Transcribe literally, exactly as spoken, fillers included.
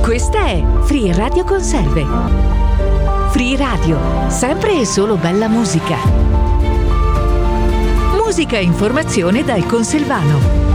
Questa è Free Radio Conserve. Free Radio, sempre e solo bella musica. Musica e informazione dal Conselvano.